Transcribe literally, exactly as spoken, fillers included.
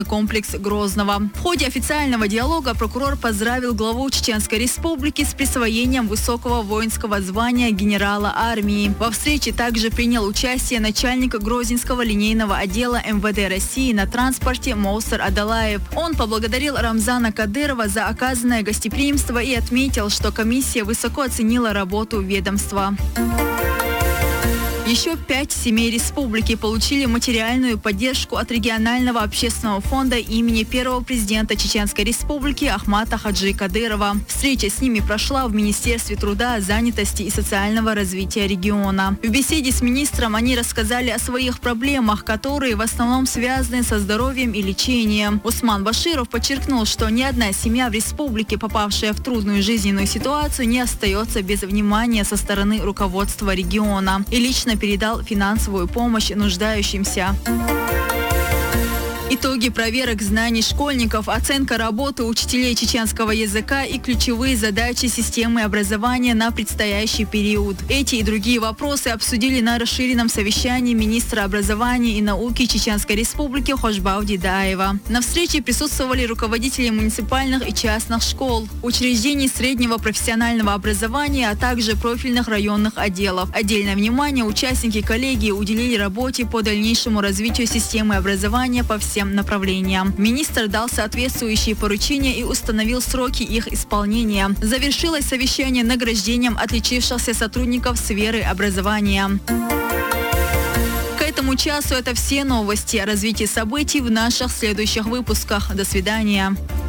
комплекс Грозного. В ходе официального диалога прокурор поздравил главу Чеченской Республики с присвоением высокого воинского звания генерала армии. Во встрече также принял участие начальник Грозненского линейного отдела эм вэ дэ России на транспорте Моусар Адалаев. Он поблагодарил Рамзана Кадырова за оказанное гостеприимство и отметил, что комиссия высоко оценила работу ведомства. Еще пять семей республики получили материальную поддержку от регионального общественного фонда имени первого президента Чеченской Республики Ахмата Хаджи Кадырова. Встреча с ними прошла в Министерстве труда, занятости и социального развития региона. В беседе с министром они рассказали о своих проблемах, которые в основном связаны со здоровьем и лечением. Усман Баширов подчеркнул, что ни одна семья в республике, попавшая в трудную жизненную ситуацию, не остается без внимания со стороны руководства региона и лично передал финансовую помощь нуждающимся. Итоги проверок знаний школьников, оценка работы учителей чеченского языка и ключевые задачи системы образования на предстоящий период. Эти и другие вопросы обсудили на расширенном совещании министра образования и науки Чеченской Республики Хошбау Дидаева. На встрече присутствовали руководители муниципальных и частных школ, учреждений среднего профессионального образования, а также профильных районных отделов. Отдельное внимание участники коллегии уделили работе по дальнейшему развитию системы образования по всем направлениям. Министр дал соответствующие поручения и установил сроки их исполнения. Завершилось совещание награждением отличившихся сотрудников сферы образования. К этому часу это все новости. О развитии событий в наших следующих выпусках. До свидания.